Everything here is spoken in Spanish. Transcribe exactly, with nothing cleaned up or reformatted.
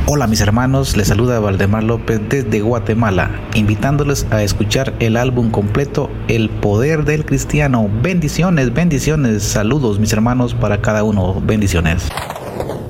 Hola mis hermanos, les saluda Valdemar López desde Guatemala, invitándoles a escuchar el álbum completo El Poder del Cristiano. Bendiciones, bendiciones, saludos mis hermanos para cada uno, bendiciones.